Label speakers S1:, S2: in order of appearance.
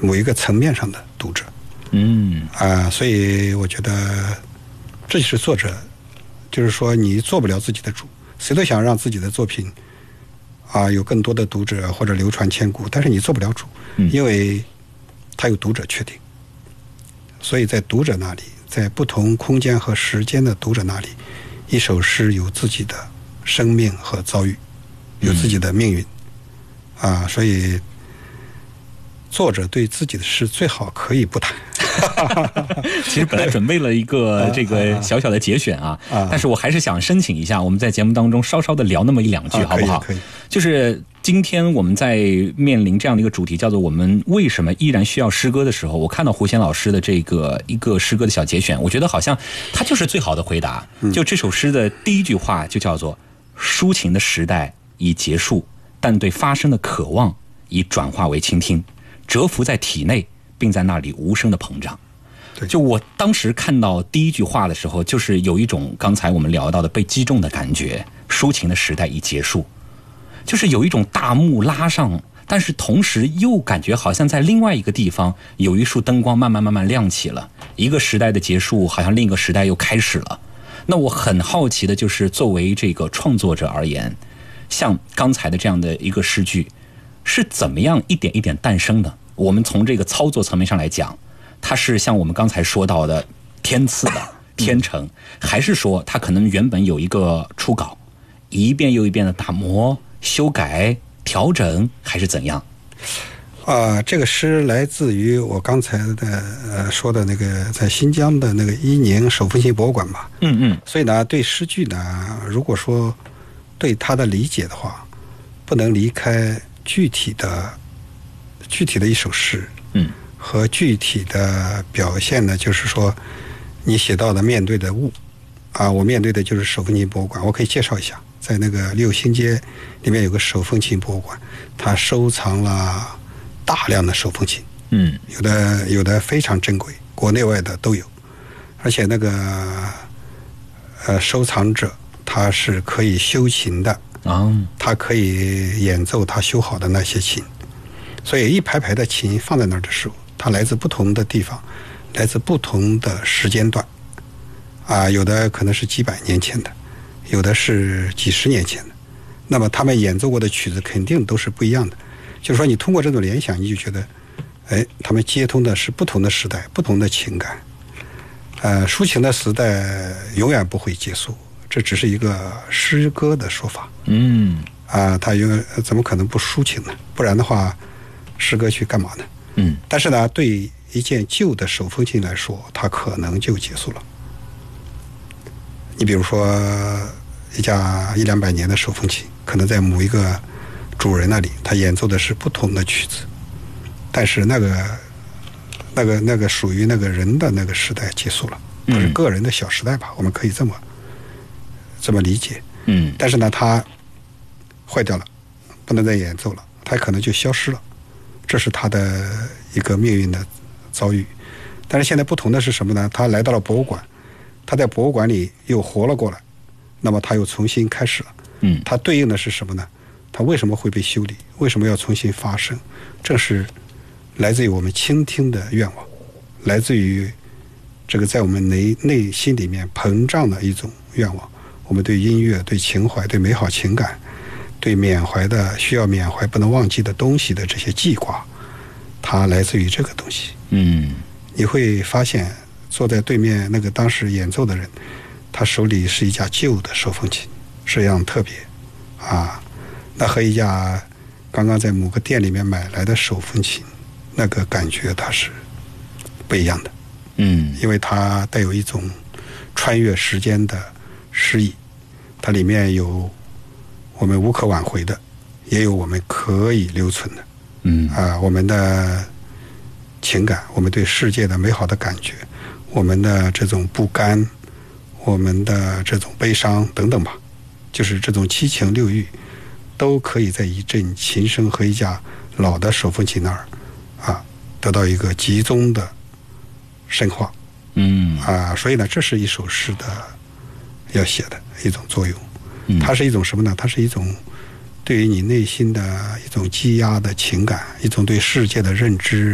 S1: 某一个层面上的读者。所以我觉得这就是作者，就是说你做不了自己的主，谁都想让自己的作品有更多的读者或者流传千古，但是你做不了主，因为它有读者确定。所以在读者那里，在不同空间和时间的读者那里，一首诗有自己的生命和遭遇，有自己的命运所以作者对自己的诗最好可以不谈。
S2: 其实本来准备了一个这个小小的节选但是我还是想申请一下，我们在节目当中稍稍的聊那么一两句，好不好？
S1: 可以。
S2: 就是今天我们在面临这样的一个主题，叫做我们为什么依然需要诗歌的时候，我看到胡先老师的这个一个诗歌的小节选，我觉得好像他就是最好的回答。就这首诗的第一句话就叫做抒情的时代已结束，但对发声的渴望已转化为倾听，蛰伏在体内，并在那里无声的膨胀。就我当时看到第一句话的时候，就是有一种刚才我们聊到的被击中的感觉，抒情的时代已结束，就是有一种大幕拉上，但是同时又感觉好像在另外一个地方有一束灯光慢慢亮起了，一个时代的结束，好像另一个时代又开始了。那我很好奇的就是，作为这个创作者而言，像刚才的这样的一个诗句是怎么样一点一点诞生的？我们从这个操作层面上来讲，它是像我们刚才说到的天赐的天成，还是说它可能原本有一个初稿，一遍又一遍的打磨、修改、调整，还是怎样？
S1: 这个诗来自于我刚才的说的那个在新疆的那个伊宁手风琴博物馆吧。所以呢，对诗句呢，如果说对它的理解的话，不能离开具体的一首诗，和具体的表现呢，就是说你写到的面对的物我面对的就是手风琴博物馆。我可以介绍一下，在那个六星街里面有个手风琴博物馆，它收藏了大量的手风琴，有的非常珍贵，国内外的都有，而且那个收藏者他是可以修琴的他可以演奏他修好的那些琴，所以一排排的琴放在那儿的时候，它来自不同的地方，来自不同的时间段有的可能是几百年前的，有的是几十年前的，那么他们演奏过的曲子肯定都是不一样的。就是说你通过这种联想，你就觉得他们接通的是不同的时代，不同的情感。抒情的时代永远不会结束，这只是一个诗歌的说法。它怎么可能不抒情呢？不然的话诗歌去干嘛呢？但是呢，对一件旧的手风琴来说，它可能就结束了。你比如说一架100-200年的手风琴，可能在某一个主人那里，他演奏的是不同的曲子，但是那个属于那个人的那个时代结束了，不是个人的小时代吧？我们可以这么理解。但是呢，它坏掉了，不能再演奏了，它可能就消失了，这是它的一个命运的遭遇。但是现在不同的是什么呢？它来到了博物馆，它在博物馆里又活了过来，那么它又重新开始了。它对应的是什么呢？它为什么会被修理？为什么要重新发生？正是来自于我们倾听的愿望，来自于这个在我们内心里面膨胀的一种愿望。我们对音乐、对情怀、对美好情感、对需要缅怀不能忘记的东西的这些记挂，它来自于这个东西。你会发现坐在对面那个当时演奏的人，他手里是一架旧的手风琴，这样特别那和一架刚刚在某个店里面买来的手风琴，那个感觉它是不一样的。因为它带有一种穿越时间的诗意，它里面有我们无可挽回的，也有我们可以留存的。我们的情感，我们对世界的美好的感觉，我们的这种不甘，我们的这种悲伤等等吧，就是这种七情六欲，都可以在一阵琴声和一架老的手风琴那儿得到一个集中的深化。所以呢，这是一首诗的要写的一种作用。它是一种什么呢？它是一种对于你内心的一种积压的情感，一种对世界的认知，